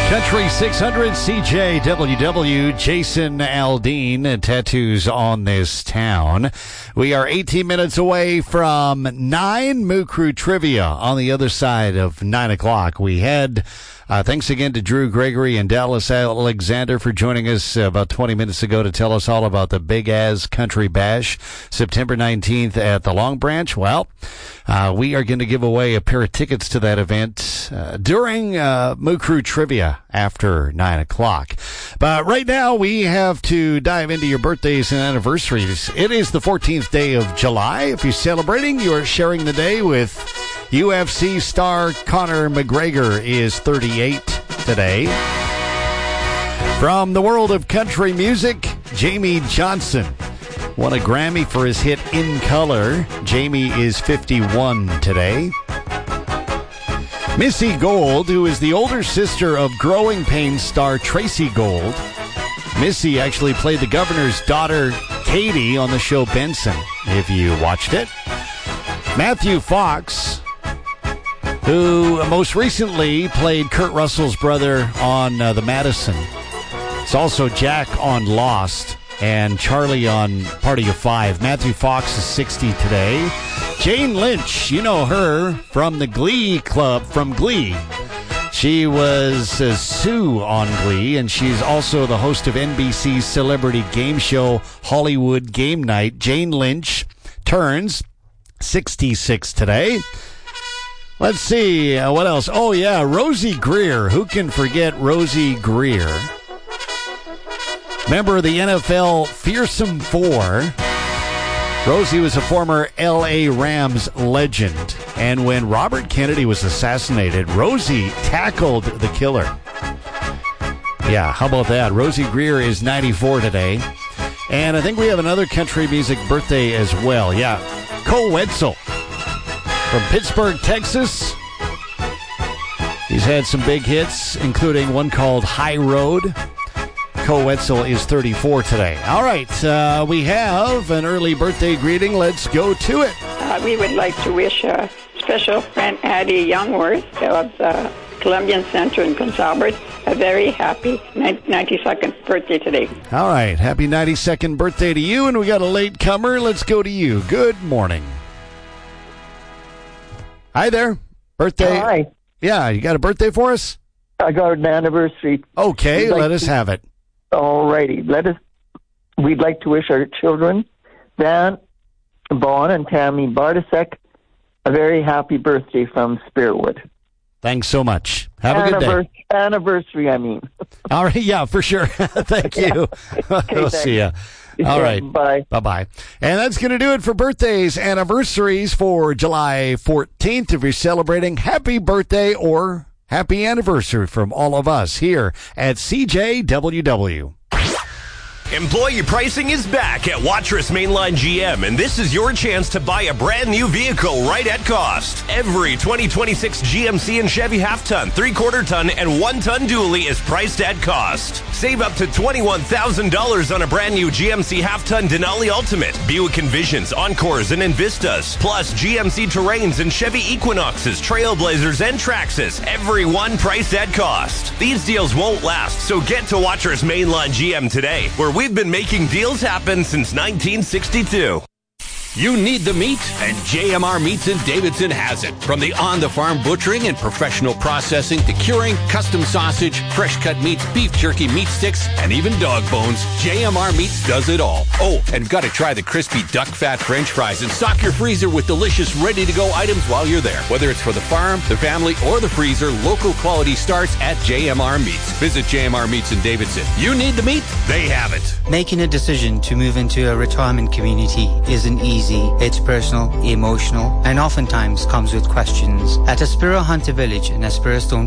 Country 600 CJWW, Jason Aldean, Tattoos on This Town. We are 18 minutes away from 9 Moo Crew Trivia on the other side of 9 o'clock. We had, thanks again to Drew Gregory and Dallas Alexander for joining us about 20 minutes ago to tell us all about the Big Az Country Bash, September 19th at the Long Branch. Well, we are going to give away a pair of tickets to that event during Moo Crew Trivia after 9 o'clock. But right now, we have to dive into your birthdays and anniversaries. It is the 14th day of July. If you're celebrating, you are sharing the day with UFC star Conor McGregor is 38 today. From the world of country music, Jamie Johnson won a Grammy for his hit In Color. Jamie is 51 today. Missy Gold, who is the older sister of Growing Pains star Tracy Gold. Missy actually played the governor's daughter, Katie, on the show Benson, if you watched it. Matthew Fox, who most recently played Kurt Russell's brother on The Madison. It's also Jack on Lost and Charlie on Party of Five. Matthew Fox is 60 today. Jane Lynch, you know her from the Glee Club, from Glee. She was Sue on Glee, and she's also the host of NBC's celebrity game show Hollywood Game Night. Jane Lynch turns 66 today. Let's see, what else? Oh, yeah, Rosie Greer. Who can forget Rosie Greer? Member of the NFL Fearsome Four. Rosie was a former L.A. Rams legend. And when Robert Kennedy was assassinated, Rosie tackled the killer. Yeah, how about that? Rosie Greer is 94 today. And I think we have another country music birthday as well. Yeah, Cole Wetzel from Pittsburgh, Texas. He's had some big hits, including one called High Road. Cole Wetzel is 34 today. All right, we have an early birthday greeting. Let's go to it. We would like to wish a special friend, Addie Youngworth of Columbian Center in Prince Albert, a very happy 92nd birthday today. All right, happy 92nd birthday to you, and we got a late comer. Let's go to you. Good morning. Hi there. Birthday. Hi. Yeah, you got a birthday for us? I got an anniversary. Okay, let us have it. All righty. We'd like to wish our children, Dan, Vaughn, and Tammy Bartasek, a very happy birthday from Spearwood. Thanks so much. Have a good day. Anniversary, I mean. All right, yeah, for sure. Thank you. We'll see you. All right. Bye. Bye-bye. And that's going to do it for birthdays, anniversaries for July 14th. If you're celebrating, happy birthday or happy anniversary from all of us here at CJWW. Employee pricing is back at Watrous Mainline GM, and this is your chance to buy a brand new vehicle right at cost. Every 2026 GMC and Chevy half-ton, 3/4 ton, and 1-ton dually is priced at cost. Save up to $21,000 on a brand new GMC half-ton Denali Ultimate, Buick Envisions, Encores, and Envistas, plus GMC Terrains and Chevy Equinoxes, Trailblazers, and Traxxas. Every one priced at cost. These deals won't last, so get to Watrous Mainline GM today, where we've been making deals happen since 1962. You need the meat, and JMR Meats in Davidson has it. From the on-the-farm butchering and professional processing to curing, custom sausage, fresh-cut meats, beef jerky, meat sticks, and even dog bones, JMR Meats does it all. Oh, and gotta try the crispy duck fat French fries and stock your freezer with delicious, ready-to-go items while you're there. Whether it's for the farm, the family, or the freezer, local quality starts at JMR Meats. Visit JMR Meats in Davidson. You need the meat? They have it. Making a decision to move into a retirement community isn't easy. It's personal, emotional, and oftentimes comes with questions. At Aspira Hunter Village in Aspira Stone